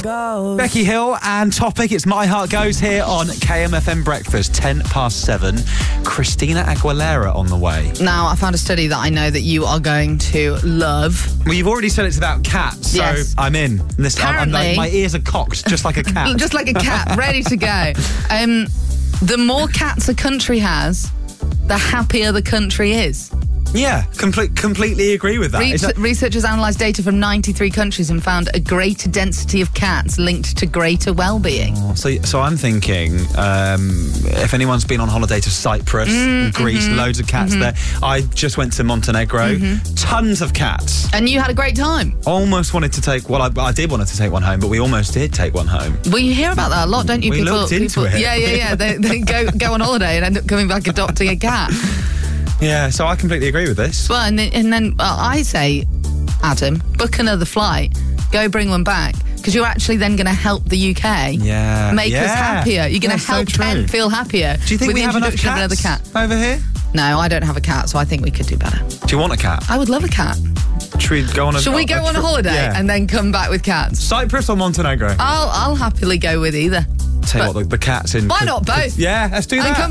goes. Becky Hill and Topic. It's My Heart Goes here on KMFM Breakfast, 7:10. Christina Aguilera on the way. Now, I found a study that I know that you are going to love. Well, you've already said it's about cats, so Yes. I'm in. Apparently- My ears are cocked, just like a cat. Just like a cat, ready to go. The more cats a country has, the happier the country is. Yeah, completely agree with that. Researchers analysed data from 93 countries and found a greater density of cats linked to greater well-being. So I'm thinking, if anyone's been on holiday to Cyprus, Greece, loads of cats there. I just went to Montenegro, tons of cats. And you had a great time. Almost wanted to take, I did want to take one home, but we almost did take one home. Well, you hear about that a lot, don't you? We looked into it. Yeah. They go on holiday and end up coming back adopting a cat. Yeah, so I completely agree with this. Well, and then I say, Adam, book another flight, go bring one back, because you're actually then going to help the UK make us happier. You're going to help Kent feel happier. Do you think with we the have enough introduction of cats another cat? over here? No, I don't have a cat, so I think we could do better. Do you want a cat? I would love a cat. Should we go on a Shall we go on a holiday and then come back with cats? Cyprus or Montenegro? I'll happily go with either. Tell you what, the cats in... Why not both? Yeah, let's do that. And come